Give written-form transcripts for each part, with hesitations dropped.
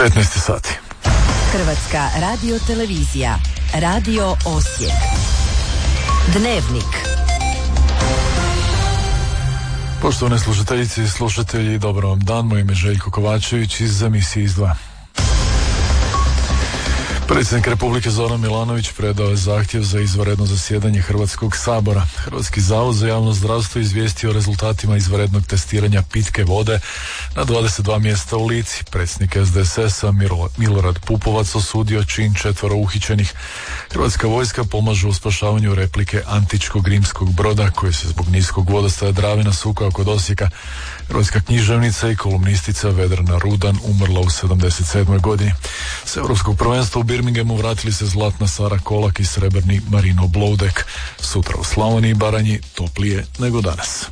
15 sati. Hrvatska radiotelevizija, Radio Osijek. Dnevnik. Poštovane slušateljice i slušatelji, dobar vam dan, moje ime je Željko Kovačević iz emisije Izdva. Predsjednik Republike Zoran Milanović predao je zahtjev za izvanredno zasjedanje Hrvatskog sabora. Hrvatski zavod za javno zdravstvo izvijestio o rezultatima izvanrednog testiranja pitke vode na 22 mjesta u Lici. Predsjednik SDSS-a Milorad Pupovac osudio čin 4 uhićenih. Hrvatska vojska pomaže u spašavanju replike antičkog rimskog broda koji se zbog niskog vodostaja Drave nasukao kod Osijeka. Hrvatska književnica i kolumnistica Vedrana Rudan umrla u 77. godini. S Europskog prvenstva u Birminghamu vratili se zlatna Sara Kolak i srebrni Marino Bloudek. Sutra u Slavoniji i Baranji toplije nego danas.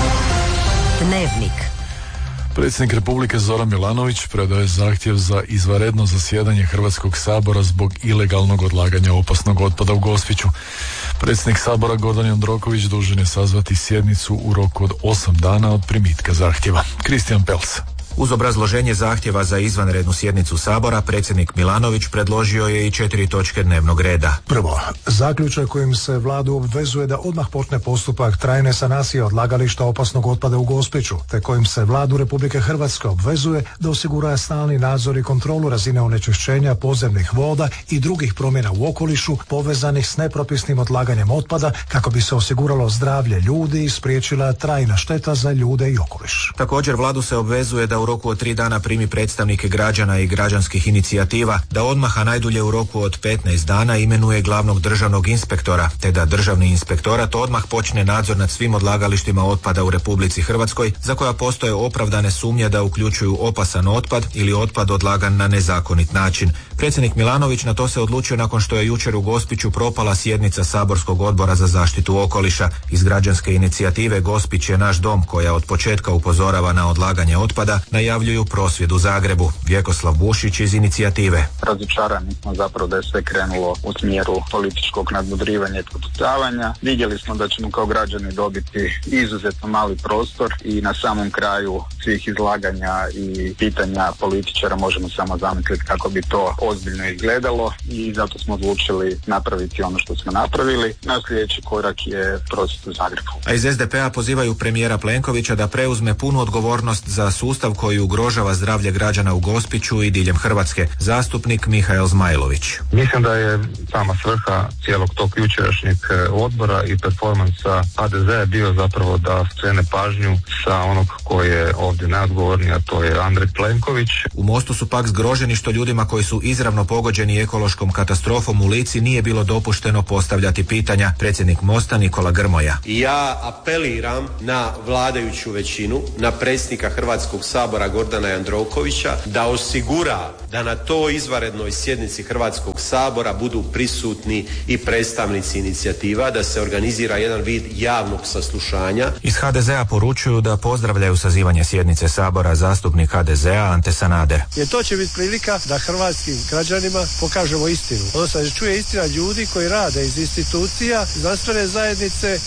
Dnevnik. Predsjednik Republike Zoran Milanović predao je zahtjev za izvanredno zasjedanje Hrvatskog sabora zbog ilegalnog odlaganja opasnog otpada u Gospiću. Predsjednik sabora Gordan Jandroković dužan je sazvati sjednicu u roku od 8 dana od primitka zahtjeva. Kristijan Pels. Uz obrazloženje zahtjeva za izvanrednu sjednicu Sabora, predsjednik Milanović predložio je i 4 točke dnevnog reda. Prvo, zaključak kojim se vladu obvezuje da odmah počne postupak trajne sanacije odlagališta opasnog otpada u Gospiću, te kojim se vladu Republike Hrvatske obvezuje da osigura stalni nadzor i kontrolu razine onečišćenja podzemnih voda i drugih promjena u okolišu povezanih s nepropisnim odlaganjem otpada kako bi se osiguralo zdravlje ljudi i spriječila trajna šteta za ljude i okoliš. Također vladu se obvezuje da u roku od 3 dana primi predstavnike građana i građanskih inicijativa, da odmah, a najdulje u roku od 15 dana imenuje glavnog državnog inspektora, te da državni inspektorat odmah počne nadzor nad svim odlagalištima otpada u Republici Hrvatskoj za koja postoje opravdane sumnje da uključuju opasan otpad ili otpad odlagan na nezakonit način. Predsjednik Milanović na to se odlučio nakon što je jučer u Gospiću propala sjednica saborskog odbora za zaštitu okoliša. Iz građanske inicijative Gospić je naš dom, koja od početka upozorava na odlaganje otpada, najavljuju prosvjed u Zagrebu. Vjekoslav Bušić iz inicijative. Razočarani smo zapravo da je sve krenulo u smjeru političkog nadmudrivanja i potutavanja. Vidjeli smo da ćemo kao građani dobiti izuzetno mali prostor i na samom kraju svih izlaganja i pitanja političara možemo samo zamisliti kako bi to ozbiljno izgledalo i zato smo odlučili napraviti ono što smo napravili. Naš sljedeći korak je prosvjed u Zagrebu. A iz SDP-a pozivaju premijera Plenkovića da preuzme punu odgovornost za sustav koji ugrožava zdravlje građana u Gospiću i diljem Hrvatske. Zastupnik Mihael Zmajlović. Mislim da je sama svrha cijelog tog jučerašnjeg odbora i performansa HDZ-a bio zapravo da skrene pažnju sa onog koji je ovdje najodgovorniji, a to je Andrej Plenković. U Mostu su pak zgroženi što ljudima koji su izravno pogođeni ekološkom katastrofom u Lici nije bilo dopušteno postavljati pitanja. Predsjednik Mosta Nikola Grmoja. Ja apeliram na vladajuću većinu, na predsjednika Hrvatskog sabora Gordana Jandrokovića da osigura da na toj izvanrednoj sjednici Hrvatskog sabora budu prisutni i predstavnici inicijativa, da se organizira jedan vid javnog saslušanja. Iz HDZ-a poručuju da pozdravljaju sazivanje sjednice sabora zastupnik HDZ-a Ante Sanader. Jer to će biti prilika da hrvatskim građanima pokažemo istinu. Odnosno da čuje istina ljudi koji rade iz institucija, znanstvene zajednice